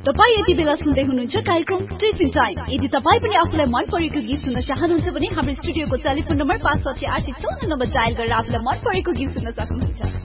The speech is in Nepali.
तपाई यति बेला सुन्दै हुनुहुन्छ कार्यक्रम टिचिङ टाइम। यदि तपाई पनि आफुलाई मन परेको गीत सुन्न चाहनुहुन्छ भने हाम्रो स्टुडियोको टेलिफोन नम्बर 56854 नम्बर डायल गरेर आफुलाई मन परेको गीत सुन्न सक्नुहुन्छ।